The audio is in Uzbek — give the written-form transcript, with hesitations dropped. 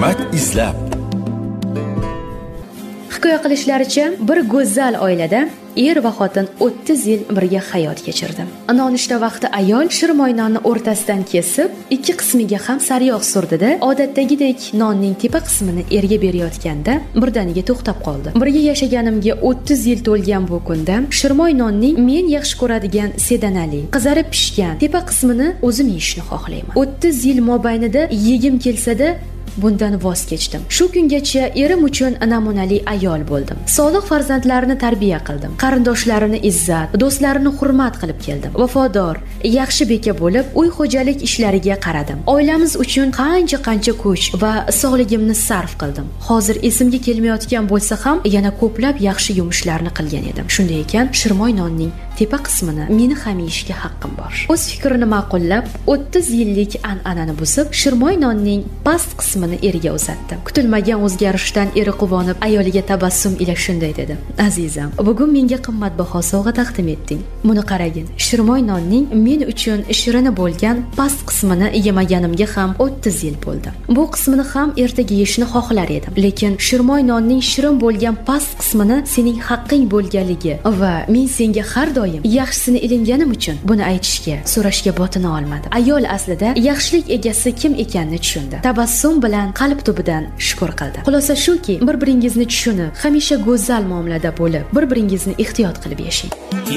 hikmat izlab. Hikoya qilishlaricha, bir go'zal oilada er va xotin 30 yil birga hayot kechirdi. Nonushta vaqti ayol shirmoy nonni o'rtasidan kesib, ikki qismiga ham sariyog' surdida, odatdagidek nonning tepa qismini erga berayotganda birdaniga to'xtab qoldi. Birga yashaganimga 30 yil to'lgan bu kunda shirmoy nonning men yaxshi ko'radigan sedanali, qizarib pishgan tepa qismini o'zim yeyishni xohlayman. 30 yil mobaynida yegim kelsa-da, bundan voz kechdim. Shu kungacha erim uchun namunali ayol bo'ldim. Solih farzandlarni tarbiya qildim. Qarindoshlarini izzat, do'stlarini hurmat qilib keldim. Vafodor, yaxshi beka bo'lib, uy xo'jalik ishlariga qaradim. Oilamiz uchun qancha kuch va sog'ligimni sarf qildim. Hozir esimga kelmayotgan bo'lsa ham, yana ko'plab yaxshi yumushlarni qilgan edim. Shunday ekan, shirmoy nonning tepa qismini meni ham yeyishga haqqim bor. O'z fikrini ma'qullab, 30 yillik an'anani buzib, shirmoy nonning past qismini eriga uzatdi. Kutilmagan o'zgarishdan eri quvonib, ayoliga tabassum ila shunday dedi: "Azizam, bugun menga qimmatbaho sovg'a taqdim etding. Buni qaragin, shirmoy nonning men uchun shirini bo'lgan past qismini yemaganimga ham 30 yil bo'ldi. Bu qismini ham ertaga yeyishni xohlar edim, lekin shirmoy nonning shirin bo'lgan past qismini sening haqqing bo'lganligi va men senga har doim yaxshisini ilinganim uchun buni aytishga, so'rashga botina olmadim." Ayol aslida yaxshilik egasi kim ekanini tushundi. Tabassum bilan qalb tubidan shukr qildi. Xulosa shuki, bir-biringizni tushunib, hamisha go'zal muomalada bo'lib, bir-biringizni ehtiyot qilib yashang.